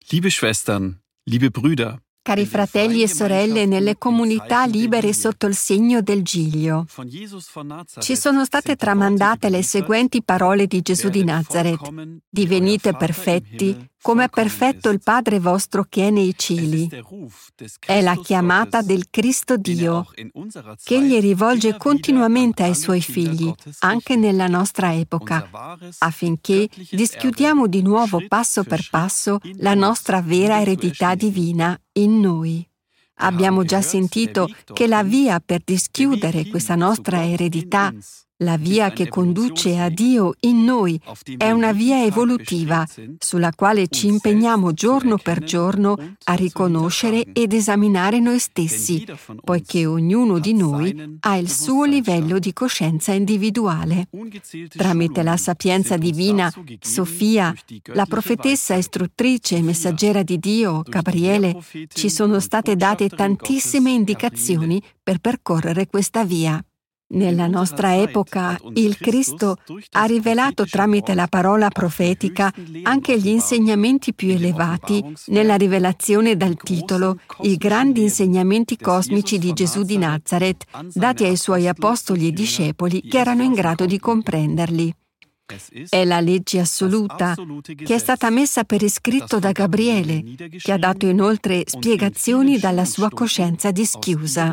Liebe Schwestern, liebe Brüder, Cari fratelli e sorelle nelle comunità libere sotto il segno del Giglio, ci sono state tramandate le seguenti parole di Gesù di Nazaret: divenite perfetti come è perfetto il Padre vostro che è nei cieli. È la chiamata del Cristo Dio, che Egli rivolge continuamente ai Suoi figli, anche nella nostra epoca, affinché dischiudiamo di nuovo passo per passo la nostra vera eredità divina in noi. Abbiamo già sentito che la via per dischiudere questa nostra eredità, la via che conduce a Dio in noi, è una via evolutiva sulla quale ci impegniamo giorno per giorno a riconoscere ed esaminare noi stessi, poiché ognuno di noi ha il suo livello di coscienza individuale. Tramite la sapienza divina, Sofia, la profetessa istruttrice e messaggera di Dio, Gabriele, ci sono state date tantissime indicazioni per percorrere questa via. Nella nostra epoca, il Cristo ha rivelato tramite la parola profetica anche gli insegnamenti più elevati nella rivelazione dal titolo I grandi insegnamenti cosmici di Gesù di Nazaret, dati ai suoi apostoli e discepoli che erano in grado di comprenderli. È la legge assoluta che è stata messa per iscritto da Gabriele, che ha dato inoltre spiegazioni dalla sua coscienza dischiusa.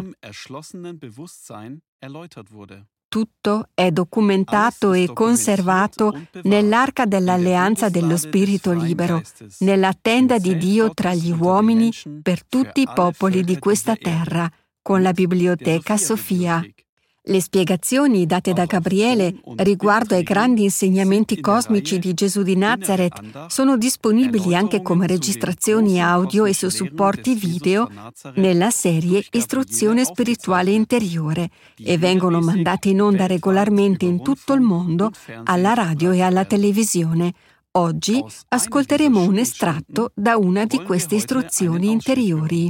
Tutto è documentato e conservato nell'arca dell'alleanza dello Spirito libero, nella tenda di Dio tra gli uomini per tutti i popoli di questa terra, con la biblioteca Sofia. Le spiegazioni date da Gabriele riguardo ai grandi insegnamenti cosmici di Gesù di Nazaret sono disponibili anche come registrazioni audio e su supporti video nella serie Istruzione spirituale interiore e vengono mandate in onda regolarmente in tutto il mondo alla radio e alla televisione. Oggi ascolteremo un estratto da una di queste istruzioni interiori.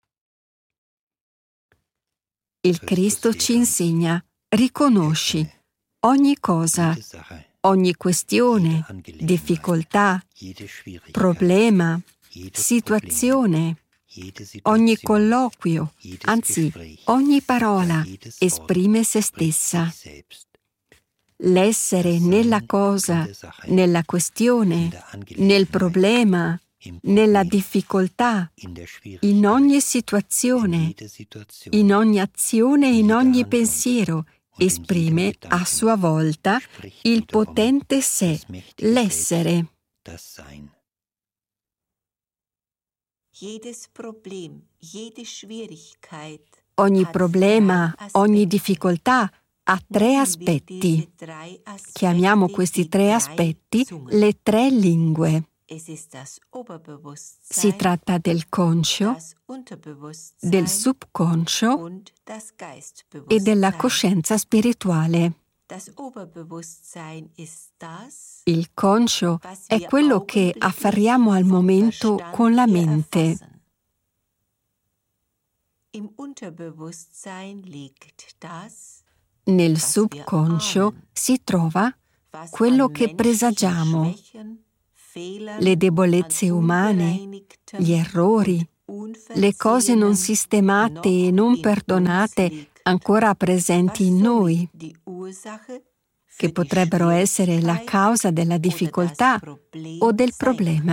Il Cristo ci insegna: riconosci ogni cosa, ogni questione, difficoltà, problema, situazione, ogni colloquio, anzi ogni parola esprime se stessa. L'essere nella cosa, nella questione, nel problema, nella difficoltà, in ogni situazione, in ogni azione e in ogni pensiero, esprime a sua volta il potente sé, l'essere. Ogni problema, ogni difficoltà ha tre aspetti. Chiamiamo questi tre aspetti le tre lingue. Si tratta del conscio, del subconscio e della coscienza spirituale. Il conscio è quello che afferriamo al momento con la mente. Nel subconscio si trova quello che presagiamo, le debolezze umane, gli errori, le cose non sistemate e non perdonate ancora presenti in noi, che potrebbero essere la causa della difficoltà o del problema.